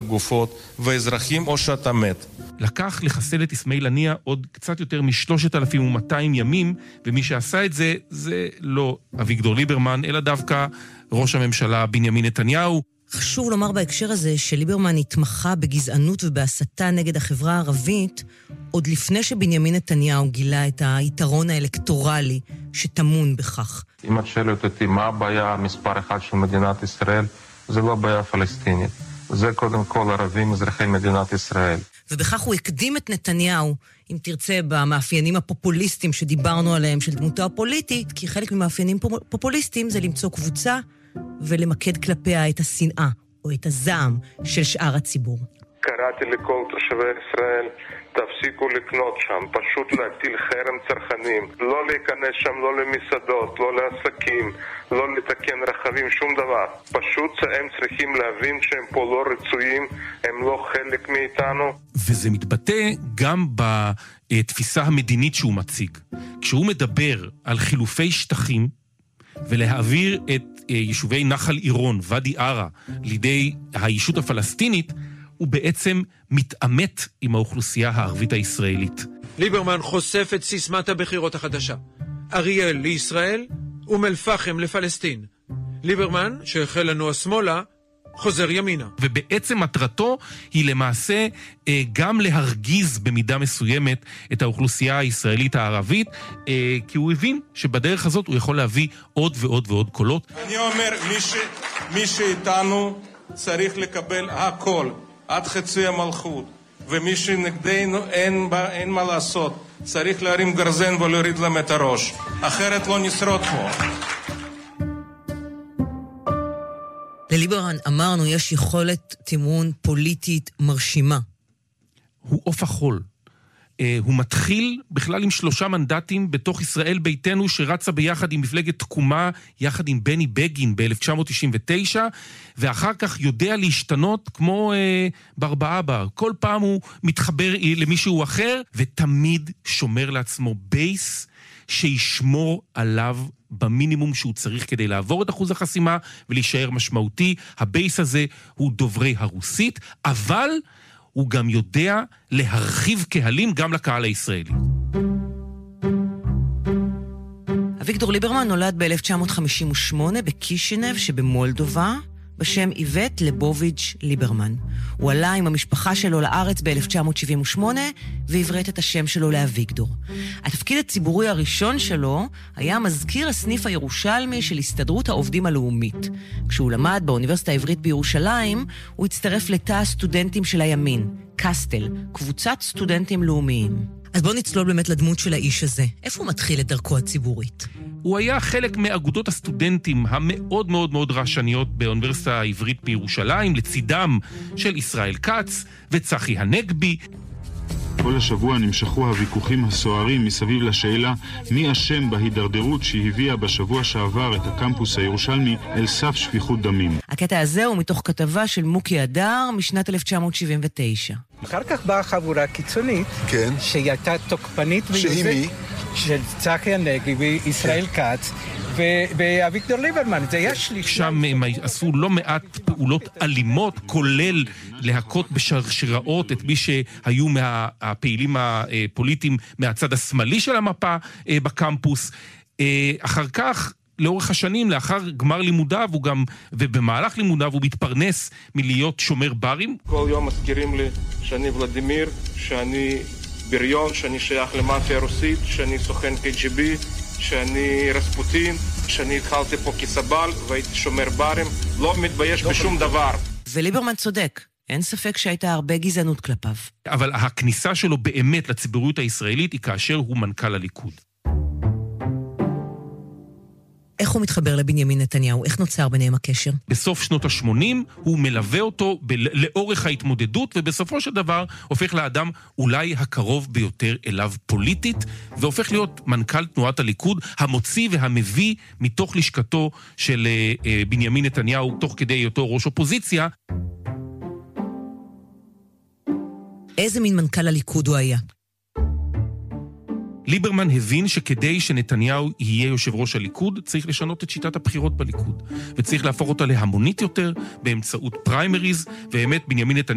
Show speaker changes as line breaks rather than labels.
גופות ואזרחים או שאתה מת.
לקח לחסל את אסמאעיל הנייה עוד קצת יותר מ-3,200 ימים, ומי שעשה את זה, זה לא אביגדור ליברמן, אלא דווקא ראש הממשלה בנימין נתניהו.
חשוב לומר בהקשר הזה שליברמן התמחה בגזענות ובהסתה נגד החברה הערבית, עוד לפני שבנימין נתניהו גילה את היתרון האלקטורלי שטמון בכך.
אם את שואלת אותי מה הבעיה מספר אחד של מדינת ישראל, זה לא בעיה פלסטינית. זה קודם כל ערבים אזרחי מדינת ישראל.
ובכך הוא הקדים את נתניהו, אם תרצה, במאפיינים הפופוליסטיים שדיברנו עליהם של דמותו הפוליטית, כי חלק ממאפיינים פופוליסטיים זה למצוא קבוצה ולמקד כלפיה את השנאה או את הזעם של שאר הציבור.
קראתי לכל תושבי ישראל, תפסיקו לקנות שם, פשוט להטיל חרם צרכנים, לא להיכנס שם, לא למסעדות, לא לעסקים, לא לתקן רכבים, שום דבר. פשוט הם צריכים להבין שהם פה לא רצויים, הם לא חלק מאיתנו.
וזה מתבטא גם בתפיסה המדינית שהוא מציג. כשהוא מדבר על חילופי שטחים ולהעביר את יישובי נחל עירון, ואדי ערה, לידי הישות הפלסטינית, הוא בעצם מתעמת עם האוכלוסייה הערבית הישראלית.
ליברמן חושף את סיסמת הבחירות החדשה. אריאל לישראל אום אל-פחם לפלסטין. ליברמן, שהחל לנו השמאלה, חוזר ימינה.
ובעצם מטרתו היא למעשה גם להרגיז במידה מסוימת את האוכלוסייה הישראלית הערבית, כי הוא הבין שבדרך הזאת הוא יכול להביא עוד ועוד ועוד קולות.
אני אומר, מי שאיתנו צריך לקבל הכל, עד חצי המלכות, ומי שנגדנו אין מה לעשות, צריך להרים גרזן ולהוריד להם את הראש, אחרת לא נשרוד פה.
לליברמן אמרנו, יש יכולת תמרון פוליטית מרשימה.
הוא אוף החול. הוא מתחיל בכלל עם 3 מנדטים בתוך ישראל ביתנו, שרצה ביחד עם מפלגת תקומה, יחד עם בני בגין ב-1999, ואחר כך יודע להשתנות כמו ברבעה בר. כל פעם הוא מתחבר למישהו אחר, ותמיד שומר לעצמו בייס שישמור עליו במינימום שהוא צריך כדי לעבור את אחוז החסימה ולהישאר משמעותי. הבייס הזה הוא דוברי הרוסית, אבל הוא גם יודע להרחיב קהלים גם לקהל הישראלי.
אביגדור ליברמן נולד ב-1958 בקישינב שבמולדובה, בשם איבט לבוביץ' ליברמן. הוא עלה עם המשפחה שלו לארץ ב-1978 והבראת את השם שלו לאביגדור. התפקיד הציבורי הראשון שלו היה מזכיר הסניף הירושלמי של הסתדרות העובדים הלאומית. כשהוא למד באוניברסיטה העברית בירושלים, הוא הצטרף לתא הסטודנטים של הימין, קסטל, קבוצת סטודנטים לאומיים. אז בוא נצלול באמת לדמות של האיש הזה. איפה הוא מתחיל את דרכו הציבורית?
הוא היה חלק מאגודות הסטודנטים המאוד מאוד מאוד רעשניות באוניברסיטה העברית בירושלים, לצידם של ישראל כץ וצחי הנגבי.
כל השבוע נמשכו הוויכוחים הסוערים מסביב לשאלה מי אשם בהידרדרות שהביאה בשבוע שעבר את הקמפוס הירושלמי אל סף שפיכות דמים.
הקטע הזה הוא מתוך כתבה של מוקי אדר משנת 1979.
אחר כך באה חבורה קיצונית,
כן.
שהיא הייתה תוקפנית
שהיא מי?
של צחי הנגבי, ישראל כץ ואביגדור ליברמן. זה היה שליש.
שם הם עשו לא מעט פעולות אלימות, כולל להכות בשרשראות את מי שהיו מהפעילים הפוליטיים מהצד השמאלי של המפה בקמפוס. אחר כך, לאורך השנים, לאחר גמר לימודיו, ובמהלך לימודיו הוא מתפרנס מלהיות שומר ברים.
כל יום מזכירים לי שאני ולדימיר, שאני בריון, שאני שייך למאפיה הרוסית, שאני סוכן KGB, שאני רספוטין, שאני התחלתי פה כסבל והייתי שומר ברים, לא מתבייש בשום דבר.
וליברמן צודק, אין ספק שהייתה הרבה גזענות כלפיו.
אבל הכניסה שלו באמת לציבוריות הישראלית היא כאשר הוא מנכ"ל הליכוד.
איך הוא מתחבר לבנימין נתניהו? איך נוצר ביניהם הקשר?
בסוף שנות ה-80 הוא מלווה אותו לאורך ההתמודדות, ובסופו של דבר הופך לאדם אולי הקרוב ביותר אליו פוליטית, והופך להיות מנכ"ל תנועת הליכוד, המוציא והמביא מתוך לשכתו של בנימין נתניהו, תוך כדי היותו ראש אופוזיציה.
איזה מין מנכ"ל הליכוד הוא היה?
ליברמן הבין שכדי שנתניהו יהיה יושב ראש הליכוד, צריך לשנות את שיטת הבחירות בליכוד, וצריך להפוך אותה להמונית יותר באמצעות פריימריז, ובאמת בנימין נתניהו